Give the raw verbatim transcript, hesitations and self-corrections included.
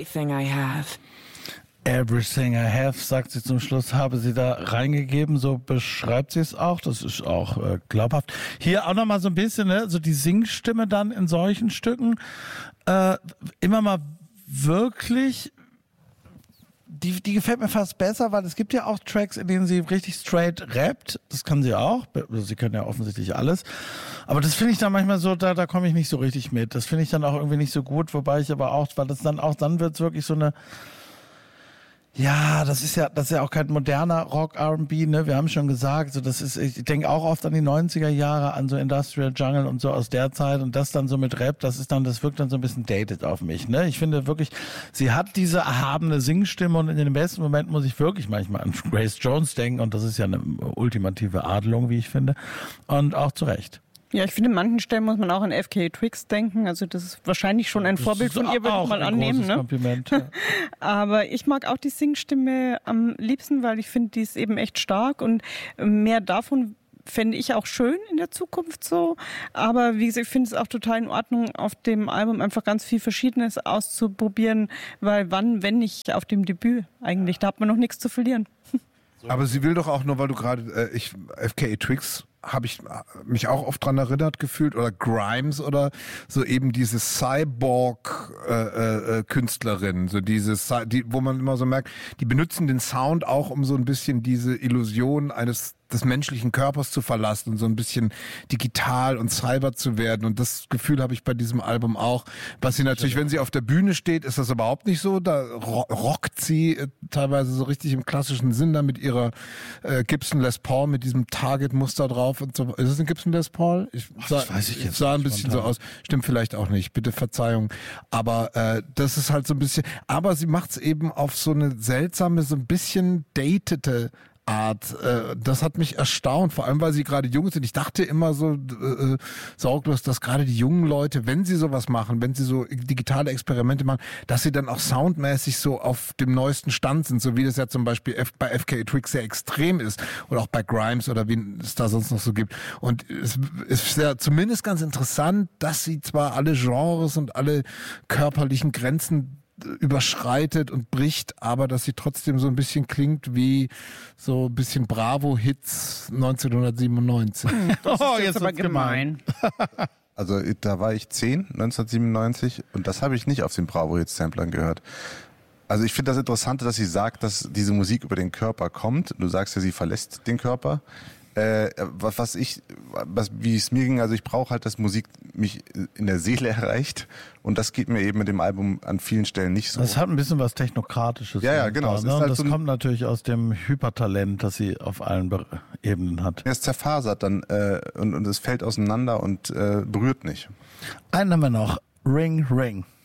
everything I have. Everything I have, sagt sie zum Schluss, habe sie da reingegeben, so beschreibt sie es auch, das ist auch äh, glaubhaft. Hier auch nochmal so ein bisschen, ne, so die Singstimme dann in solchen Stücken, äh, immer mal wirklich, die, die gefällt mir fast besser, weil es gibt ja auch Tracks, in denen sie richtig straight rappt, das kann sie auch, sie können ja offensichtlich alles, aber das finde ich dann manchmal so, da, da komme ich nicht so richtig mit, das finde ich dann auch irgendwie nicht so gut, wobei ich aber auch, weil das dann auch, dann wird es wirklich so eine, ja, das ist ja, das ist ja auch kein moderner Rock R und B, ne? Wir haben schon gesagt, so das ist, ich denke auch oft an die neunziger Jahre, an so Industrial Jungle und so aus der Zeit und das dann so mit Rap, das ist dann, das wirkt dann so ein bisschen dated auf mich, ne? Ich finde wirklich, sie hat diese erhabene Singstimme und in den besten Momenten muss ich wirklich manchmal an Grace Jones denken und das ist ja eine ultimative Adelung, wie ich finde, und auch zu Recht. Ja, ich finde, an manchen Stellen muss man auch an F K Twigs denken. Also das ist wahrscheinlich schon ein das Vorbild von ihr, würde ich mal ein annehmen. Großes Ne? Kompliment, ja. Aber ich mag auch die Singstimme am liebsten, weil ich finde, die ist eben echt stark und mehr davon fände ich auch schön in der Zukunft so. Aber wie gesagt, ich finde es auch total in Ordnung, auf dem Album einfach ganz viel Verschiedenes auszuprobieren, weil wann, wenn nicht auf dem Debüt eigentlich, da hat man noch nichts zu verlieren. Aber sie will doch auch nur, weil du gerade, äh, ich, F K Twigs habe ich mich auch oft dran erinnert gefühlt oder Grimes oder so eben diese Cyborg-Künstlerin, äh, äh, so dieses, die, wo man immer so merkt, die benutzen den Sound auch, um so ein bisschen diese Illusion eines des menschlichen Körpers zu verlassen und so ein bisschen digital und cyber zu werden. Und das Gefühl habe ich bei diesem Album auch. Was sie natürlich, wenn sie auf der Bühne steht, ist das überhaupt nicht so. Da rockt sie äh, teilweise so richtig im klassischen Sinn da mit ihrer äh, Gibson Les Paul, mit diesem Target-Muster drauf und so. Ist es ein Gibson Les Paul? Ich sah, das weiß ich jetzt sah ein nicht bisschen spontan. so aus. Stimmt vielleicht auch nicht. Bitte Verzeihung. Aber äh, das ist halt so ein bisschen, aber sie macht es eben auf so eine seltsame, so ein bisschen datete Art. Das hat mich erstaunt, vor allem weil sie gerade jung sind. Ich dachte immer so äh, sorglos, dass gerade die jungen Leute, wenn sie sowas machen, wenn sie so digitale Experimente machen, dass sie dann auch soundmäßig so auf dem neuesten Stand sind, so wie das ja zum Beispiel F- bei F K Twigs sehr extrem ist oder auch bei Grimes oder wie es da sonst noch so gibt. Und es ist ja zumindest ganz interessant, dass sie zwar alle Genres und alle körperlichen Grenzen überschreitet und bricht, aber dass sie trotzdem so ein bisschen klingt wie so ein bisschen Bravo-Hits neunzehnhundertsiebenundneunzig. Das Oh, ist jetzt aber wird's gemein. Also da war ich zehn, neunzehnhundertsiebenundneunzig, und das habe ich nicht auf den Bravo-Hits-Samplern gehört. Also ich finde das Interessante, dass sie sagt, dass diese Musik über den Körper kommt. Du sagst ja, sie verlässt den Körper. Äh, was, was ich, was, wie es mir ging, also ich brauche halt, dass Musik mich in der Seele erreicht, und das geht mir eben mit dem Album an vielen Stellen nicht so. Das hat ein bisschen was Technokratisches. Ja, ja, genau. Da, Es ne? ist Und halt das so ein- kommt natürlich aus dem Hypertalent, das sie auf allen Be- Ebenen hat. Es zerfasert dann äh, und, und es fällt auseinander und äh, berührt nicht. Einen haben wir noch. Ring, Ring.